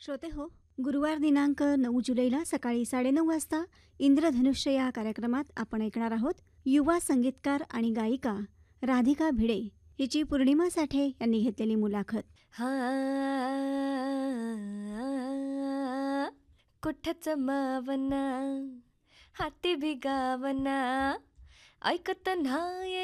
श्रोते हो, गुरुवार दिनांक 9 जुलैला सकाळी 9:30 वाजता इंद्रधनुष्य या कार्यक्रमात आपण ऐकणार आहोत युवा संगीतकार आणि गायिका राधिका भिडे हिची पौर्णिमा साठे यांनी घेतलेली मुलाखत. हा कुठच मावना हाती भिगावना ऐकत नाही